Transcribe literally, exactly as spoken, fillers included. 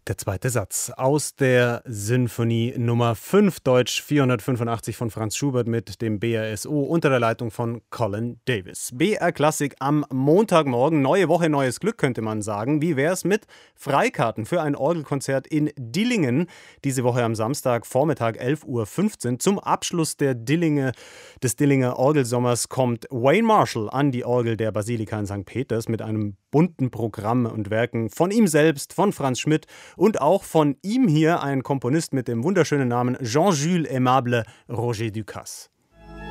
Der zweite Satz aus der Sinfonie Nummer fünf, Deutsch vierhundertfünfundachtzig von Franz Schubert mit dem B R S O unter der Leitung von Colin Davis. B R Klassik am Montagmorgen. Neue Woche, neues Glück, könnte man sagen. Wie wär's mit Freikarten für ein Orgelkonzert in Dillingen? Diese Woche am Samstag, Vormittag elf Uhr fünfzehn. Zum Abschluss der Dillinge, des Dillinger Orgelsommers kommt Wayne Marshall an die Orgel der Basilika in Sankt Peters mit einem bunten Programm und Werken von ihm selbst, von Franz Schmidt und auch von ihm hier, ein Komponist mit dem wunderschönen Namen Jean-Jules Aimable Roger Ducasse.